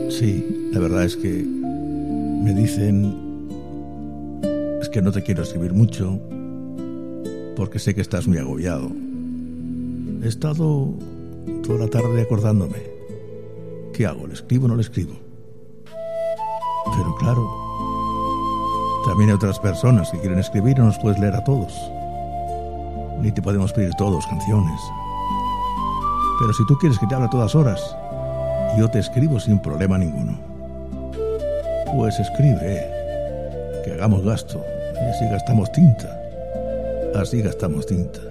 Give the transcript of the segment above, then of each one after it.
Sí, la verdad es que me dicen, es que no te quiero escribir mucho porque sé que estás muy agobiado. He estado toda la tarde acordándome. ¿Qué hago? ¿Le escribo o no le escribo? Pero claro, también hay otras personas que quieren escribir y no nos puedes leer a todos. Ni te podemos pedir todos canciones. Pero si tú quieres que te hable a todas horas, yo te escribo sin problema ninguno. Pues escribe, que hagamos gasto, y así gastamos tinta. Así gastamos tinta.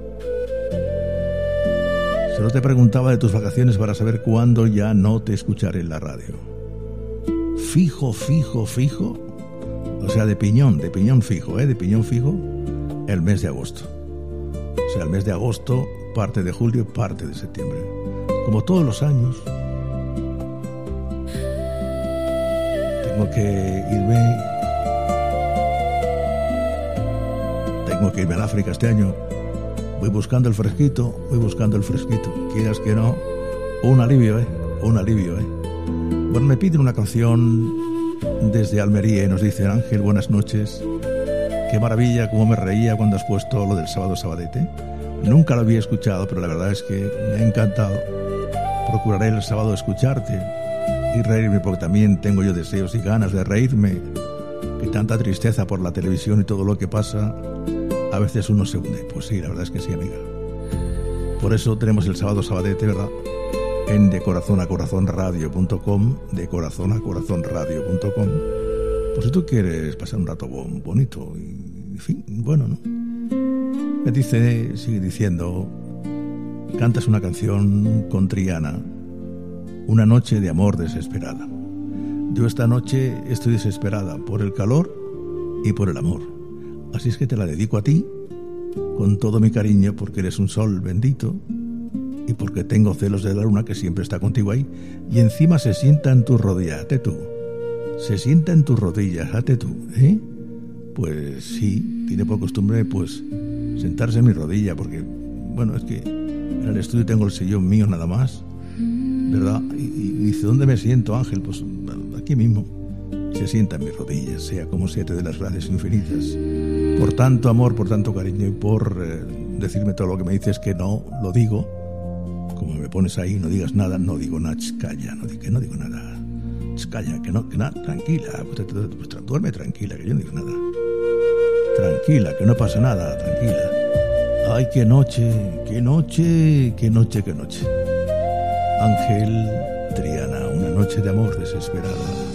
Solo te preguntaba de tus vacaciones para saber cuándo ya no te escucharé en la radio. Fijo, o sea, de piñón fijo, de piñón fijo, el mes de agosto. O sea, el mes de agosto, parte de julio y parte de septiembre. Como todos los años, tengo que irme al África este año. Voy buscando el fresquito. Quieras que no, un alivio. Bueno, me piden una canción desde Almería y nos dicen: Ángel, buenas noches. Qué maravilla, cómo me reía cuando has puesto lo del sábado sabadete. Nunca lo había escuchado, pero la verdad es que me ha encantado. Procuraré el sábado escucharte y reírme, porque también tengo yo deseos y ganas de reírme. Que tanta tristeza por la televisión y todo lo que pasa, a veces uno se hunde. Pues sí, la verdad es que sí, amiga. Por eso tenemos el sábado sabadete, ¿verdad? En decorazonacorazonradio.com, decorazonacorazonradio.com. Pues si tú quieres pasar un rato bonito y, en fin, bueno, ¿no? Me dice, sigue diciendo, cantas una canción con Triana, una noche de amor desesperada. Yo esta noche estoy desesperada por el calor y por el amor. Así es que te la dedico a ti, con todo mi cariño, porque eres un sol bendito y porque tengo celos de la luna que siempre está contigo ahí. Y encima se sienta en tus rodillas, hazte tú. Se sienta en tus rodillas, hazte tú, ¿eh? Pues sí, tiene por costumbre, pues, sentarse en mi rodilla, porque, bueno, es que en el estudio tengo el sillón mío nada más, ¿verdad? Y dice, ¿dónde me siento, Ángel? Pues aquí mismo. Se sienta en mis rodillas, sea como sea, te doy las gracias infinitas por tanto amor, por tanto cariño y por decirme todo lo que me dices, que no lo digo. Como me pones ahí, no digas nada, no digo nada, calla, no digo nada. Calla, que nada, tranquila, pues duerme tranquila, que yo no digo nada. Tranquila, que no pasa nada, tranquila. Ay, qué noche. Ángel, Triana, una noche de amor desesperada.